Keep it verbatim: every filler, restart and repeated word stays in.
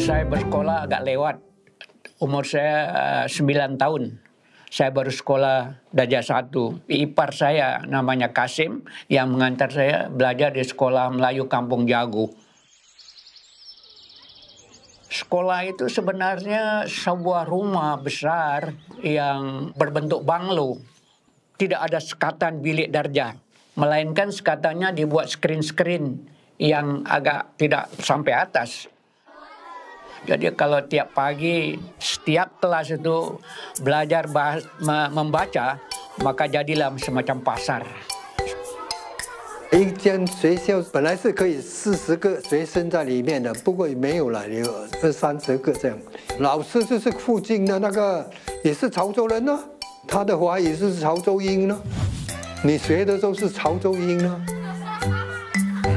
Saya bersekolah agak lewat. Umur saya uh, sembilan tahun. Saya baru sekolah Darjah satu. Ipar saya namanya Kasim yang mengantar saya belajar di Sekolah Melayu Kampung Jago. Sekolah itu sebenarnya sebuah rumah besar yang berbentuk banglo. Tidak ada sekatan bilik darjah, melainkan sekatannya dibuat skrin-skrin yang agak tidak sampai atas. Jadi kalau tiap pagi setiap kelas itu belajar bahas, membaca, maka jadilah semacam pasar. 一间学校本来是可以四十个学生在里面的，不过没有了，有二三十个这样。老师就是附近的那个，也是潮州人呢，他的华语是潮州音呢，你学的都是潮州音呢。